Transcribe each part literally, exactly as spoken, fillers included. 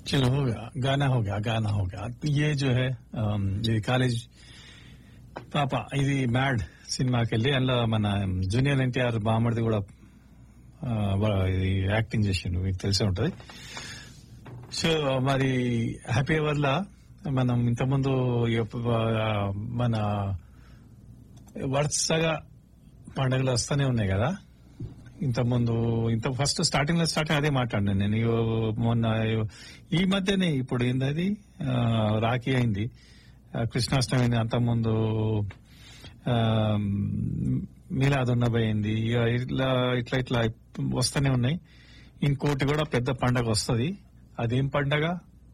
चलो हो गया, गाना हो गया, गाना हो गया. ये जो है अम, ये కాలేజ్ పాప ఇది మ్యాడ్ సినిమాకి వెళ్ళి అందులో మన జూనియర్ ఎన్టీఆర్ బామ్మడిది కూడా ఆ, వా- ఇది యాక్టింగ్ చేసిండు, మీకు తెలిసే ఉంటది. సో మరి హ్యాపీ అవర్ లా మనం ఇంతకుముందు ఎప్ప- ఆ, మన వరుసగా పండుగలు వస్తూనే ఉన్నాయి కదా. ఇంతకుముందు ఇంత ఫస్ట్ స్టార్టింగ్ లో స్టార్టింగ్ అదే మాట్లాడినాను నేను. ఇగో మొన్న ఈ మధ్యనే ఇప్పుడు ఏందది ఆ, రాఖీ అయింది, ఆ, కృష్ణాష్టమి అయింది, అంతకుముందు మీలాదున్నబై అయింది. ఇక ఇట్లా ఇట్లా ఇట్లా వస్తూనే ఉన్నాయి. ఇంకోటి కూడా పెద్ద పండగ వస్తుంది. అదేం పండగ?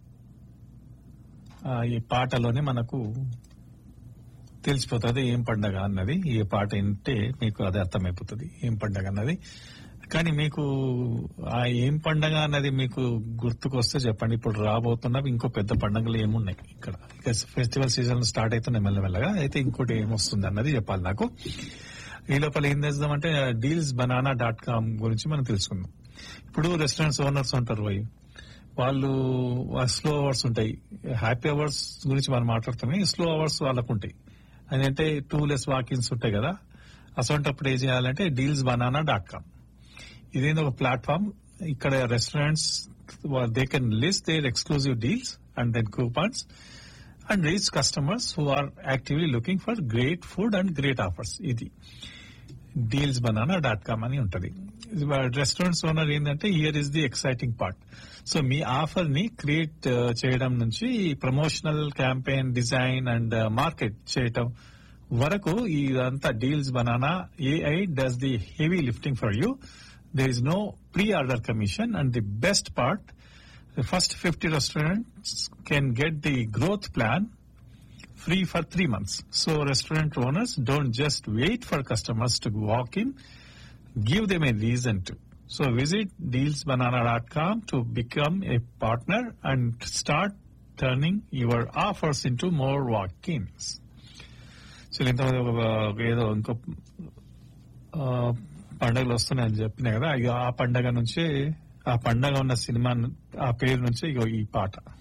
ఆ, ఈ పాటలోనే మనకు తెలిసిపోతుంది ఏం పండగ అన్నది. ఈ పాట వింటే మీకు అది అర్థమైపోతుంది ఏం పండగ అన్నది. కానీ మీకు ఆ ఏం పండగ అన్నది మీకు గుర్తుకొస్తే చెప్పండి. ఇప్పుడు రాబోతున్నవి ఇంకో పెద్ద పండుగలు ఏమున్నాయి ఇక్కడ. ఇక ఫెస్టివల్ సీజన్ స్టార్ట్ అవుతున్నాయి మెల్లమెల్లగా. అయితే ఇంకోటి ఏమొస్తుంది అన్నది చెప్పాలి నాకు. ఈ లోపల ఏం చేద్దామంటే డీల్స్ బనానా డాట్ కామ్ గురించి మనం తెలుసుకుందాం. ఇప్పుడు రెస్టారెంట్స్ ఓనర్స్ ఉంటారు, పోయి వాళ్ళు స్లో అవర్స్ ఉంటాయి. హ్యాపీ అవర్స్ గురించి మనం మాట్లాడుతున్నాం. స్లో అవర్స్ వాళ్ళకు ఉంటాయి. అదంటే టూ లెస్ వాకిన్స్ ఉంటాయి కదా. అసొంటప్పుడు ఏం చేయాలంటే డీల్స్ బనానా డాట్ కామ్ ఇదేంది ఒక ప్లాట్ఫామ్. ఇక్కడ restaurants they can list there exclusive deals and then coupons and reach customers who are actively looking for great food and great offers. ఇది deals banana dot com అని ఉంటది. Restaurants owner ఏంటంటే here is the exciting part. So me offer ని create చేయడం నుంచి promotional campaign design and market చేయటం వరకు ఇదంతా deals banana AI does the heavy lifting for you. There is no pre order commission and the best part, the first fifty restaurants can get the growth plan free for three months. So restaurant owners don't just wait for customers to walk in, give them a reason to. So visit deals banana dot com to become a partner and start turning your offers into more walk-ins. So ఇంతమంది ఒక ఏదో ఇంకో ఆ, పండగలు వస్తున్నాయని చెప్పినా కదా. ఇక ఆ పండగ నుంచే, ఆ పండగ ఉన్న సినిమా ఆ పేరు నుంచే ఇగో ఈ పాట.